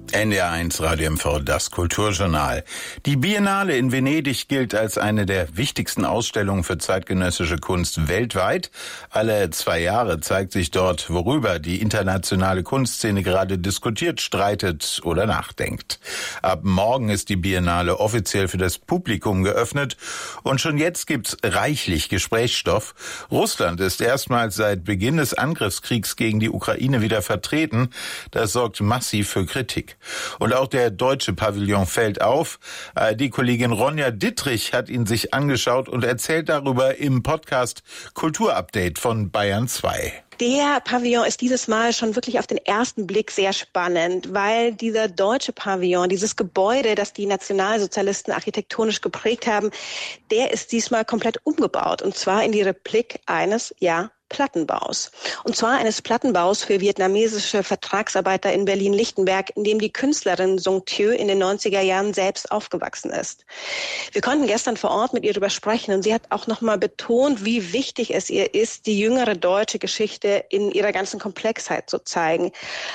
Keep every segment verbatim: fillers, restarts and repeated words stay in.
N D R eins Radio M V, das Kulturjournal. Die Biennale in Venedig gilt als eine der wichtigsten Ausstellungen für zeitgenössische Kunst weltweit. Alle zwei Jahre zeigt sich dort, worüber die internationale Kunstszene gerade diskutiert, streitet oder nachdenkt. Ab morgen ist die Biennale offiziell für das Publikum geöffnet und schon jetzt gibt's reichlich Gesprächsstoff. Russland ist erstmals seit Beginn des Angriffskriegs gegen die Ukraine wieder vertreten. Das sorgt massiv für Kritik. Und auch der deutsche Pavillon fällt auf. Die Kollegin Ronja Dittrich hat ihn sich angeschaut und erzählt darüber im Podcast Kulturupdate von Bayern zwei. Der Pavillon ist dieses Mal schon wirklich auf den ersten Blick sehr spannend, weil dieser deutsche Pavillon, dieses Gebäude, das die Nationalsozialisten architektonisch geprägt haben, der ist diesmal komplett umgebaut, und zwar in die Replik eines, ja, Plattenbaus. Und zwar eines Plattenbaus für vietnamesische Vertragsarbeiter in Berlin-Lichtenberg, in dem die Künstlerin Song Thieu in den neunziger Jahren selbst aufgewachsen ist. Wir konnten gestern vor Ort mit ihr darüber sprechen, und sie hat auch nochmal betont, wie wichtig es ihr ist, die jüngere deutsche Geschichte in ihrer ganzen Komplexheit zu zeigen.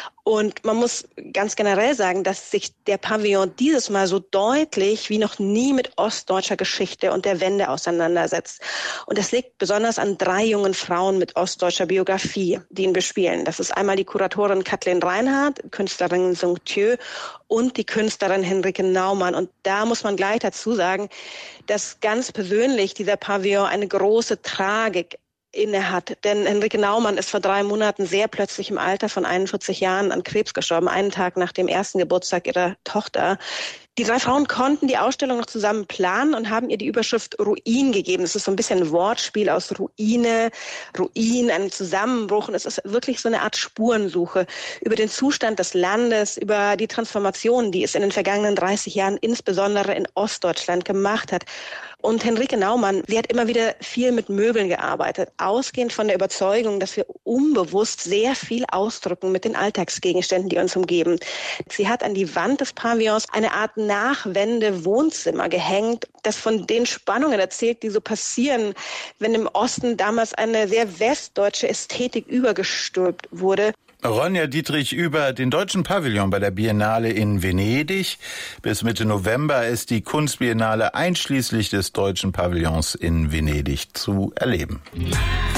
Und man muss ganz generell sagen, dass sich der Pavillon dieses Mal so deutlich wie noch nie mit ostdeutscher Geschichte und der Wende auseinandersetzt. Und das liegt besonders an drei jungen Frauen mit ostdeutscher Biografie, die ihn bespielen. Das ist einmal die Kuratorin Kathleen Reinhardt, Künstlerin Song Thieu und die Künstlerin Henrike Naumann. Und da muss man gleich dazu sagen, dass ganz persönlich dieser Pavillon eine große Tragik inne hat. Denn Henrike Naumann ist vor drei Monaten sehr plötzlich im Alter von einundvierzig Jahren an Krebs gestorben, einen Tag nach dem ersten Geburtstag ihrer Tochter. Die drei Frauen konnten die Ausstellung noch zusammen planen und haben ihr die Überschrift Ruin gegeben. Das ist so ein bisschen ein Wortspiel aus Ruine, Ruin, einem Zusammenbruch. Und es ist wirklich so eine Art Spurensuche über den Zustand des Landes, über die Transformationen, die es in den vergangenen dreißig Jahren insbesondere in Ostdeutschland gemacht hat. Und Henrike Naumann, sie hat immer wieder viel mit Möbeln gearbeitet, ausgehend von der Überzeugung, dass wir unbewusst sehr viel ausdrücken mit den Alltagsgegenständen, die uns umgeben. Sie hat an die Wand des Pavillons eine Art Nachwende-Wohnzimmer gehängt, das von den Spannungen erzählt, die so passieren, wenn im Osten damals eine sehr westdeutsche Ästhetik übergestülpt wurde. Ronja Dittrich über den deutschen Pavillon bei der Biennale in Venedig. Bis Mitte November ist die Kunstbiennale einschließlich des deutschen Pavillons in Venedig zu erleben.